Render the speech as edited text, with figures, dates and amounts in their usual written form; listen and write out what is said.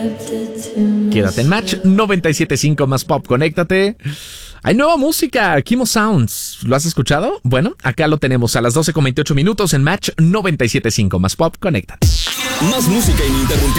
Quédate en Match 97.5 más pop, conéctate. Hay nueva música, Kimo Sounds. ¿Lo has escuchado? Bueno, acá lo tenemos a las 12:28 en Match 97.5 más pop, conéctate. Más música ininterrumpida.